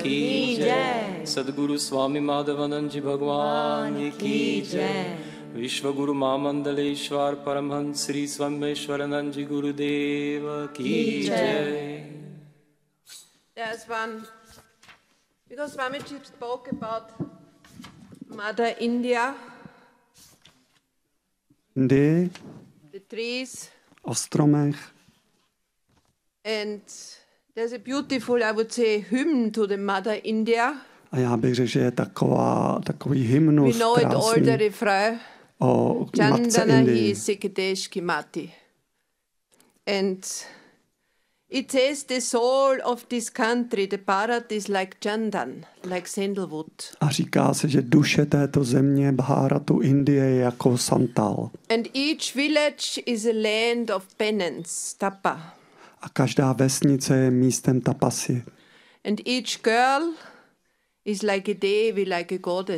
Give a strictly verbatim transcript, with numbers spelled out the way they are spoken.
की जय, सद्गुरु स्वामी माधवानंद जी भगवान की जय, विश्व गुरु महामंडलेश्वर परमहंस श्री सोमेश्वरानंद जी गुरुदेव की जय. There's one, because Swamiji spoke about Mother India, Indii, the trees, o stromech. and there's a beautiful, I would say, hymn to the Mother India. A já bych řekl, že je taková, takový We hymnus know it all, the krásný refrain. o matce Chandana hi Indii. Sekadeshki Mati. And it says the soul of this country, the Bharat, is like Chandan, like sandalwood. A říká se, že duše této země Bharatu Indie je jako santal. And each village is a land of penance, tapa. A každá vesnice je místem tapasy. And each girl is like a devi, like a goddess.